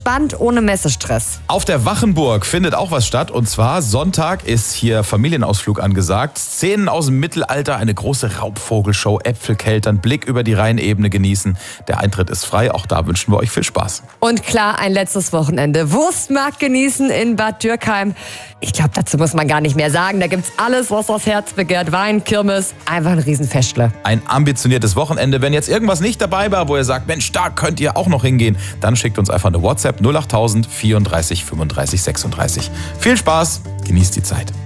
Entspannt, ohne Messestress. Auf der Wachenburg findet auch was statt. Und zwar Sonntag ist hier Familienausflug angesagt. Szenen aus dem Mittelalter, eine große Raubvogelshow, Äpfelkeltern, Blick über die Rheinebene genießen. Der Eintritt ist frei. Auch da wünschen wir euch viel Spaß. Und klar, ein letztes Wochenende. Wurstmarkt genießen in Bad Dürkheim. Ich glaube, dazu muss man gar nicht mehr sagen. Da gibt's alles, was das Herz begehrt. Wein, Kirmes, einfach ein Riesenfestle. Ein ambitioniertes Wochenende. Wenn jetzt irgendwas nicht dabei war, wo ihr sagt, Mensch, da könnt ihr auch noch hingehen, dann schickt uns einfach eine WhatsApp 08000 34 35 36. Viel Spaß, genießt die Zeit.